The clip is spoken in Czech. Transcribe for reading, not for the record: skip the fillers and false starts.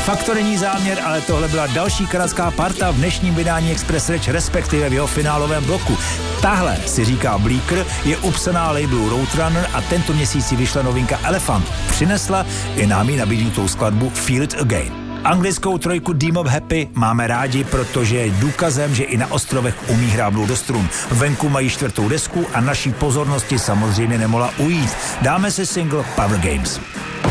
Fakt to není záměr, ale tohle byla další kanadská parta v dnešním vydání Express Rich, respektive v jeho finálovém bloku. Tahle si říká Bleaker, je upsaná labelu Roadrunner a tento měsíc si vyšla novinka Elephant. Přinesla i nám ji nabídnutou skladbu Feel It Again. Anglickou trojku Team of Happy máme rádi, protože je důkazem, že i na ostrovech umí hrát do strun. Venku mají 4. desku a naší pozornosti samozřejmě nemohla ujít. Dáme si single Power Games.